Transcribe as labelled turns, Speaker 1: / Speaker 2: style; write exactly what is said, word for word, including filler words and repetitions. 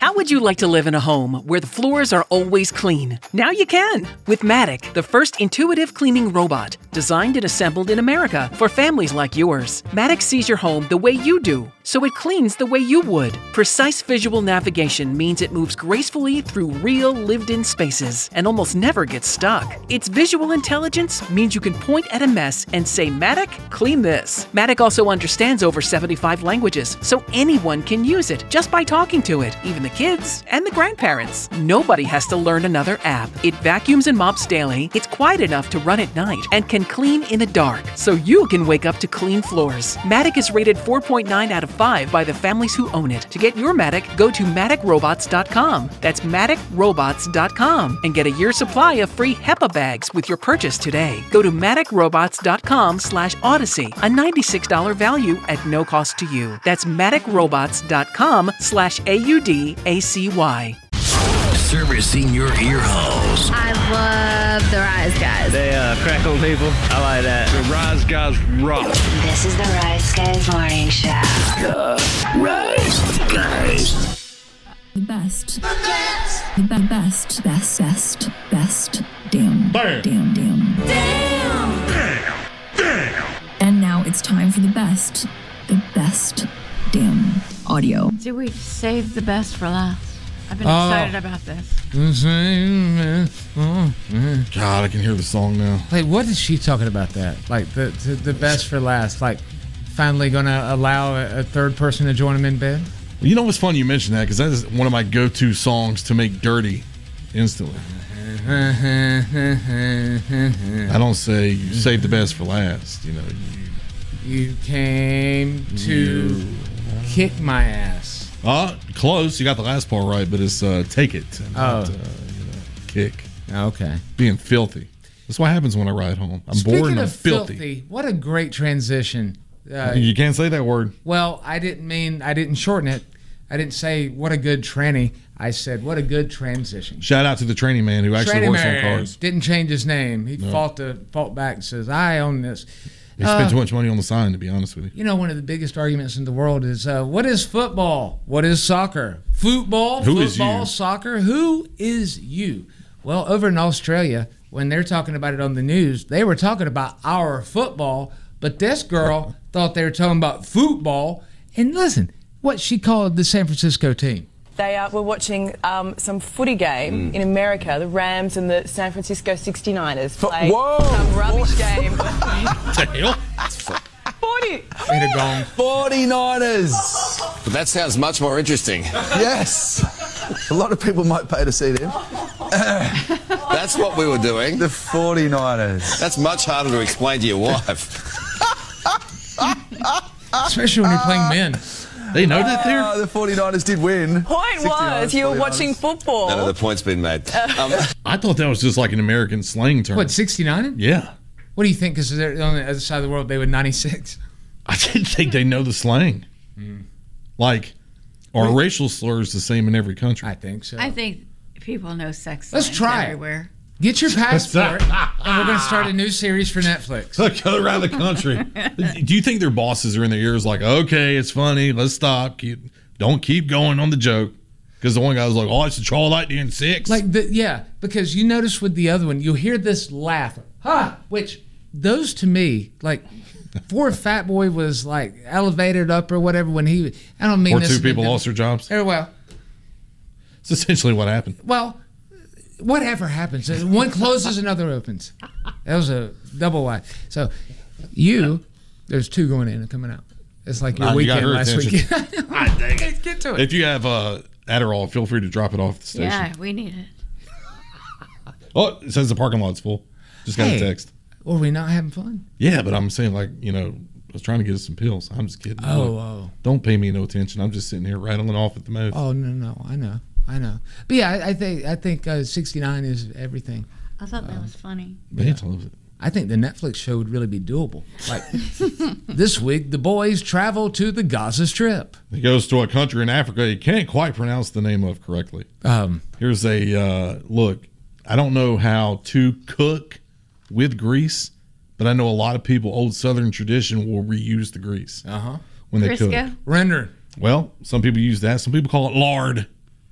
Speaker 1: How would you like to live in a home where the floors are always clean? Now you can with Matic, the first intuitive cleaning robot designed and assembled in America for families like yours. Matic sees your home the way you do, so it cleans the way you would. Precise visual navigation means it moves gracefully through real lived-in spaces and almost never gets stuck. Its visual intelligence means you can point at a mess and say, Matic, clean this. Matic also understands over seventy-five languages, so anyone can use it just by talking to it, even the kids and the grandparents. Nobody has to learn another app. It vacuums and mops daily, it's quiet enough to run at night, and can clean in the dark, so you can wake up to clean floors. Matic is rated four point nine out of five by the families who own it. To get your Matic, go to matic robots dot com. That's matic robots dot com and get a year's supply of free HEPA bags with your purchase today. Go to matic robots dot com slash odyssey, a ninety-six dollars value at no cost to you. That's matic robots dot com slash A U D A C Y.
Speaker 2: Servicing your ear holes.
Speaker 3: I love the Rise Guys.
Speaker 4: They uh, crack on people. I like that.
Speaker 5: The Rise Guys rock.
Speaker 6: This is the Rise Guys morning show.
Speaker 2: The Rise Guys.
Speaker 7: The best. The best. The be- best. Best. Best. Best. Damn.
Speaker 5: Bam.
Speaker 7: Damn. Damn.
Speaker 5: Damn. Damn. Damn.
Speaker 7: And now it's time for the best. The best. Damn audio.
Speaker 8: Do we save the best for last? I've been
Speaker 9: Oh.
Speaker 8: excited about this.
Speaker 9: God, I can hear the song now.
Speaker 10: Like, what is she talking about that? Like, the the, the best for last. Like, finally going to allow a, a third person to join him in bed?
Speaker 9: Well, you know what's funny you mentioned that, because that is one of my go-to songs to make dirty instantly. I don't say you save the best for last. You know, you,
Speaker 10: You came to
Speaker 9: You-
Speaker 10: kick my ass.
Speaker 9: uh, close. You got the last part right, but it's uh, take it, not,
Speaker 10: Oh.
Speaker 9: uh, you know, kick.
Speaker 10: Okay.
Speaker 9: Being filthy. That's what happens when I ride home. I'm
Speaker 10: Speaking
Speaker 9: bored and I'm
Speaker 10: of
Speaker 9: filthy.
Speaker 10: filthy, what a great transition. Uh,
Speaker 9: You can't say that word.
Speaker 10: well, I didn't mean, I didn't shorten it. I didn't say what a good tranny. I said what a good transition.
Speaker 9: Shout out to the training man who actually
Speaker 10: Tranny
Speaker 9: works on
Speaker 10: man
Speaker 9: cars.
Speaker 10: didn't change his name. He
Speaker 9: No.
Speaker 10: fought the fought back and says, I own this.
Speaker 9: He spent
Speaker 10: Uh,
Speaker 9: too much money on the sign, to be honest with you.
Speaker 10: You know, one of the biggest arguments in the world is uh, what is football? What is soccer? Football,
Speaker 9: Who is
Speaker 10: football,
Speaker 9: you?
Speaker 10: soccer. Who is you? Well, over in Australia, when they're talking about it on the news, they were talking about our football, but this girl thought they were talking about football. And listen, what she called the San Francisco team.
Speaker 11: They uh, were watching um, some footy game
Speaker 12: Mm.
Speaker 11: in America. The Rams and the San Francisco sixty-niners
Speaker 12: F-
Speaker 11: played
Speaker 12: whoa!
Speaker 11: some rubbish game.
Speaker 9: What the hell?
Speaker 11: forty!
Speaker 10: In a gong.
Speaker 12: forty-niners!
Speaker 2: But that sounds much more interesting.
Speaker 12: Yes! A lot of people might pay to see them.
Speaker 2: That's what we were doing.
Speaker 12: The forty-niners.
Speaker 2: That's much harder to explain to your wife.
Speaker 10: Especially when you're playing men.
Speaker 9: They know that there?
Speaker 12: Uh, the forty-niners did win.
Speaker 11: Point was, you were watching football.
Speaker 2: None of the point's been made. Um,
Speaker 9: I thought that was just like an American slang term.
Speaker 10: What, sixty-nine?
Speaker 9: Yeah.
Speaker 10: What do you think? Because they're on the other side of the world, they were ninety-six.
Speaker 9: I didn't think they know the slang. Like, are racial slurs the same in every country?
Speaker 10: I think so.
Speaker 8: I think people know sex
Speaker 10: Let's
Speaker 8: signs
Speaker 10: try it.
Speaker 8: everywhere.
Speaker 10: Get your passport, and we're going to start a new series for Netflix.
Speaker 9: Look, go around the country. Do you think their bosses are in their ears like, okay, it's funny, let's stop. Keep, don't keep going on the joke. Because the one guy was like, oh, it's a Trololite in six.
Speaker 10: Like, the, yeah, because you notice with the other one, you hear this laugh, ha, which those to me, like, poor Fat Boy was like elevated up or whatever when he, I don't mean
Speaker 9: or
Speaker 10: this.
Speaker 9: two people
Speaker 10: to-
Speaker 9: lost their jobs.
Speaker 10: Or, well,
Speaker 9: It's essentially what happened.
Speaker 10: well, whatever happens, one closes, another opens. That was a double wide. So, you, there's two going in and coming out. It's like your
Speaker 9: Ah, you got
Speaker 10: weekend
Speaker 9: her
Speaker 10: last
Speaker 9: attention.
Speaker 10: weekend.
Speaker 9: Ah, dang it.
Speaker 10: Get, get to it.
Speaker 9: If you have uh, Adderall, feel free to drop it off at the station.
Speaker 8: Yeah, we need it.
Speaker 9: Oh, it says the parking lot's full. Just got
Speaker 10: Hey.
Speaker 9: a text.
Speaker 10: Were we not having fun?
Speaker 9: Yeah, but I'm saying, like, you know, I was trying to get us some pills. I'm just kidding.
Speaker 10: Oh,
Speaker 9: Look,
Speaker 10: oh.
Speaker 9: Don't pay me no attention. I'm just sitting here rattling off at the mouth.
Speaker 10: Oh no, no, I know, I know. But yeah, I, I think I think uh, sixty-nine is everything.
Speaker 8: I thought that was funny.
Speaker 9: Vance loves it.
Speaker 10: I think the Netflix show would really be doable. Like this week, the boys travel to the Gaza Strip.
Speaker 9: He goes to a country in Africa he can't quite pronounce the name of correctly.
Speaker 10: Um,
Speaker 9: Here's a uh, look. I don't know how to cook with grease, but I know a lot of people, old Southern tradition, will reuse the grease
Speaker 10: uh huh.
Speaker 9: when they
Speaker 8: Crisco?
Speaker 9: cook.
Speaker 10: Render.
Speaker 9: Well, some people use that. Some people call it lard.